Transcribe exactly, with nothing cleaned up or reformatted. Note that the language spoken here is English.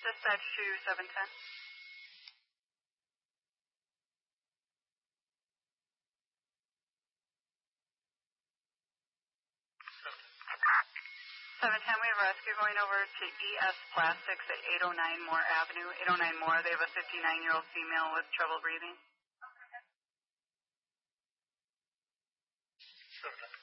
Dispatch to seven ten. seven ten, we have a rescue going over to E S Plastics at eight oh nine Moore Avenue. eight oh nine Moore, they have a fifty-nine-year-old female with trouble breathing. seven ten.